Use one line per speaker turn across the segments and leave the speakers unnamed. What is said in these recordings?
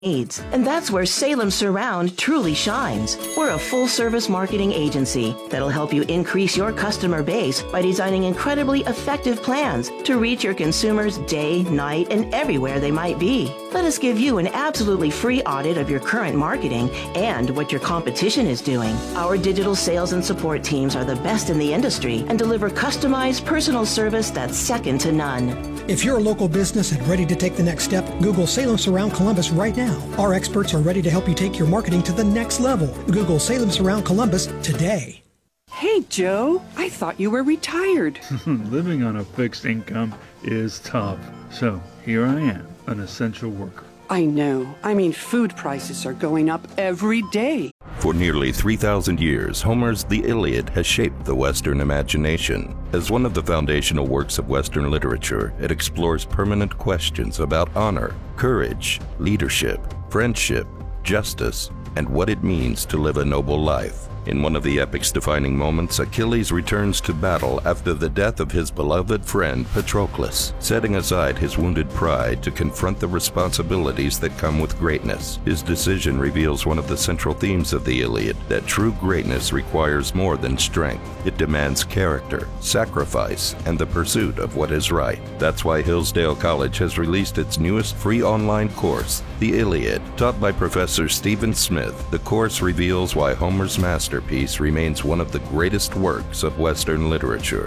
needs. And that's where Salem Surround truly shines. We're a full-service marketing agency that'll help you increase your customer base by designing incredibly effective plans to reach your consumers day, night, and everywhere they might be. Let us give you an absolutely free audit of your current marketing and what your competition is doing. Our digital sales and support teams are the best in the industry and deliver customized personal service that's second to none.
If you're a local business and ready to take the next step, Google Salem Surround Columbus right now. Our experts are ready to help you take your marketing to the next level. Google Salem Surround Columbus today.
Hey, Joe, I thought you were retired.
Living on a fixed income is tough. So here I am, an essential worker.
I know. I mean, food prices are going up every day.
For nearly 3,000 years, Homer's The Iliad has shaped the Western imagination. As one of the foundational works of Western literature, it explores permanent questions about honor, courage, leadership, friendship, justice, and what it means to live a noble life. In one of the epic's defining moments, Achilles returns to battle after the death of his beloved friend Patroclus, setting aside his wounded pride to confront the responsibilities that come with greatness. His decision reveals one of the central themes of the Iliad, that true greatness requires more than strength. It demands character, sacrifice, and the pursuit of what is right. That's why Hillsdale College has released its newest free online course, The Iliad. Taught by Professor Stephen Smith, the course reveals why Homer's masterpiece remains one of the greatest works of Western literature.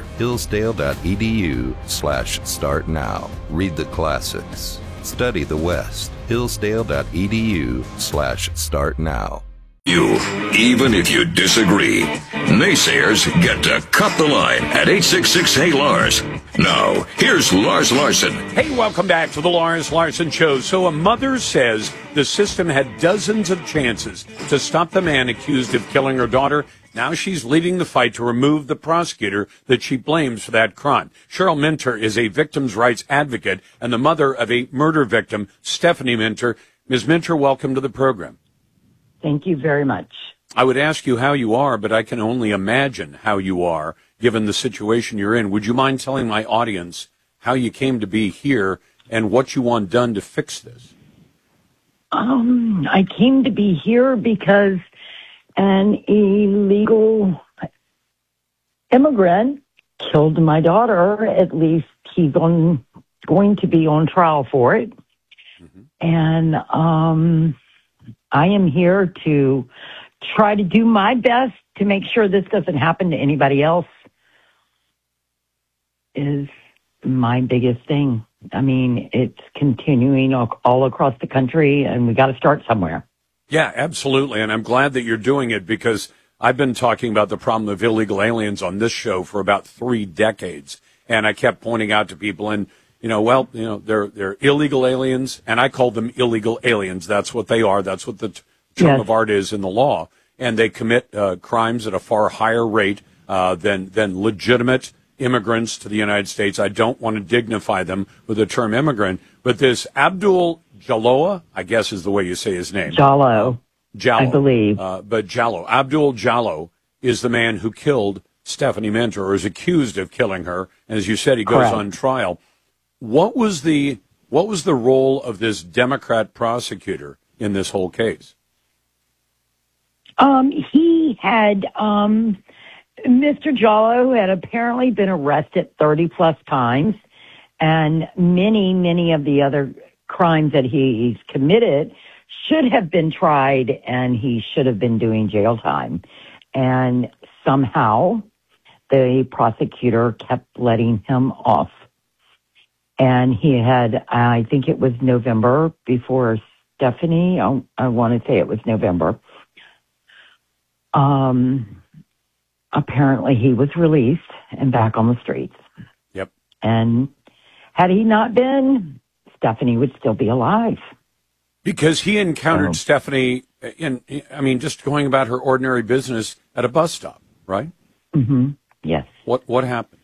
Hillsdale.edu/start now. Read the classics. Study the West. Hillsdale.edu/start now.
You, even if you disagree. Naysayers get to cut the line at 866-HEY-LARS. Now, here's Lars Larson.
Hey, welcome back to the Lars Larson Show. So a mother says the system had dozens of chances to stop the man accused of killing her daughter. Now she's leading the fight to remove the prosecutor that she blames for that crime. Cheryl Minter is a victims' rights advocate and the mother of a murder victim, Stephanie Minter. Ms. Minter, welcome to the program.
Thank you very much.
I would ask you how you are, but I can only imagine how you are, given the situation you're in. Would you mind telling my audience how you came to be here and what you want done to fix this?
I came to be here because an illegal immigrant killed my daughter. At least he's going to be on trial for it. Mm-hmm. And I am here to try to do my best to make sure this doesn't happen to anybody else is my biggest thing. I mean, it's continuing all across the country, and we got to start somewhere.
Yeah, absolutely. And I'm glad that you're doing it because I've been talking about the problem of illegal aliens on this show for about 3 decades. And I kept pointing out to people, and they're illegal aliens, and I call them illegal aliens. That's what they are. That's what the term of art is in the law. And they commit crimes at a far higher rate than legitimate immigrants to the United States. I don't want to dignify them with the term immigrant, but this Abdul Jalloh, I guess is the way you say his name.
Jalloh, I believe.
But Jalloh, Abdul Jalloh is the man who killed Stephanie Minter, or is accused of killing her. And as you said, he goes on trial. What was the role of this Democrat prosecutor in this whole case?
He had, Mr. Jalloh had apparently been arrested 30 plus times, and many of the other crimes that he's committed should have been tried, and he should have been doing jail time. And somehow the prosecutor kept letting him off. And he had, I think it was November before Stephanie, I want to say it was November. Apparently he was released and back on the streets.
Yep.
And had he not been, Stephanie would still be alive.
Because he encountered Stephanie just going about her ordinary business at a bus stop, right?
Mm-hmm. Yes.
What happened?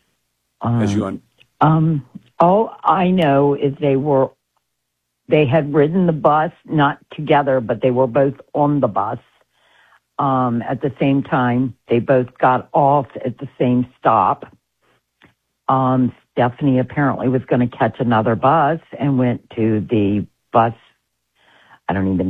All I know is they had ridden the bus, not together, but they were both on the bus. At the same time, they both got off at the same stop. Stephanie apparently was going to catch another bus and went to the bus I don't even